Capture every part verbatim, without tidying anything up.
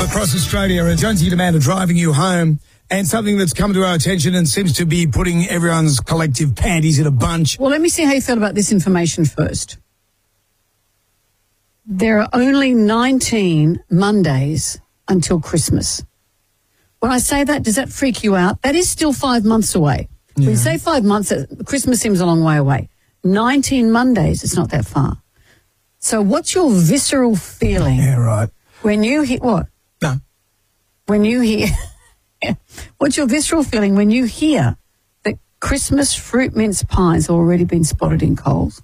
across Australia, and Jonesy and Amanda driving you home. And something that's come to our attention and seems to be putting everyone's collective panties in a bunch. Well, let me see how you feel about this information first. There are only nineteen Mondays until Christmas. When I say that, does that freak you out? That is still five months away. Yeah. When you say five months, Christmas seems a long way away. nineteen Mondays, it's not that far. So what's your visceral feeling? Yeah, right. When you hear, what? No. When you hear, what's your visceral feeling when you hear that Christmas fruit mince pies have already been spotted in Coles?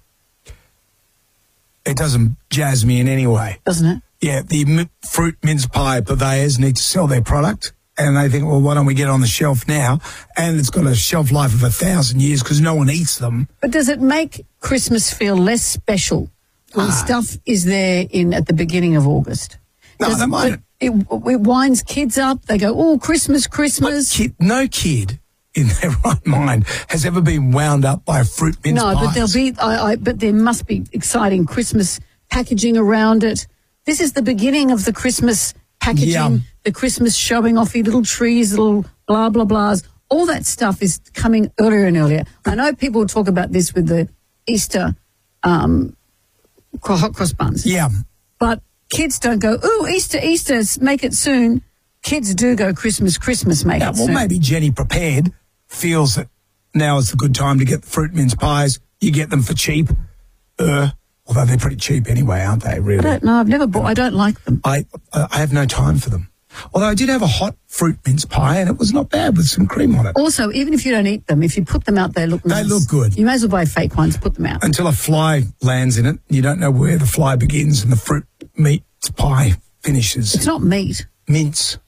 It doesn't jazz me in any way. Doesn't it? Yeah, the m- fruit mince pie purveyors need to sell their product, and they think, well, why don't we get it on the shelf now? And it's got a shelf life of a thousand years because no one eats them. But does it make Christmas feel less special when Ah. stuff is there in at the beginning of August? No, Does, they might. it, it, it winds kids up. They go, oh, Christmas, Christmas. Kid, no kid in their right mind has ever been wound up by a fruit mince No, pies. but there'll be. I, I, but there must be exciting Christmas packaging around it. This is the beginning of the Christmas packaging, Yeah. the Christmas showing off your little trees, little blah blah blahs. All that stuff is coming earlier and earlier. I know people talk about this with the Easter um, hot cross buns. Yeah. But kids don't go, ooh, Easter, Easter, make it soon. Kids do go Christmas, Christmas, make Yeah, it well, soon. maybe Jenny Prepared feels that now is the good time to get the fruit mince pies. You get them for cheap. Uh, although they're pretty cheap anyway, aren't they, really? I don't know. I've never bought. I don't like them. I, uh, I have no time for them. Although I did have a hot fruit mince pie, and it was not bad with some cream on it. Also, even if you don't eat them, if you put them out, they look nice. They look good. You may as well buy fake ones, put them out. Until a fly lands in it, you don't know where the fly begins and the fruit meat pie finishes. It's not meat. Mince.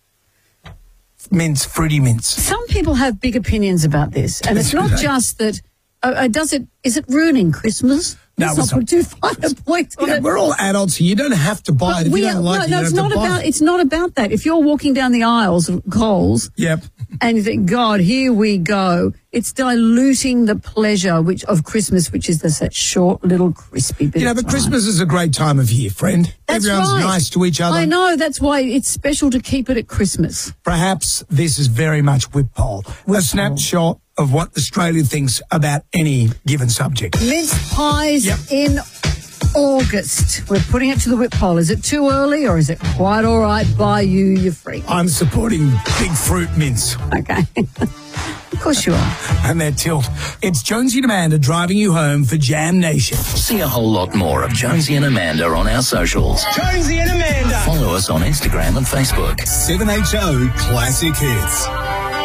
Mince, fruity mince. Some people have big opinions about this, and it's not That's right. just that. Uh, uh, does it? Is it ruining Christmas? No, Let's it's not not. put too fine a point on Yeah, it. we're all adults here. You don't have to buy But it. If we you are, don't like no, it, no, you it's don't not have to buy about. it. It's not about that. If you're walking down the aisles of Coles, Yep. and you think, God, here we go. It's diluting the pleasure which of Christmas, which is this that short little crispy bit. You know, of but time. Christmas is a great time of year, friend. That's Everyone's right. nice to each other. I know. That's why it's special to keep it at Christmas. Perhaps this is very much whip poll. A snapshot of what Australia thinks about any given subject. Mince pies Yep. in August. We're putting it to the whip poll. Is it too early or is it quite all right by you, you freak? I'm supporting big fruit mince Okay. Of course you are. and their tilt. It's Jonesy and Amanda driving you home for Jam Nation. See a whole lot more of Jonesy and Amanda on our socials. Jonesy and Amanda. Follow us on Instagram and Facebook. seven H O Classic Hits.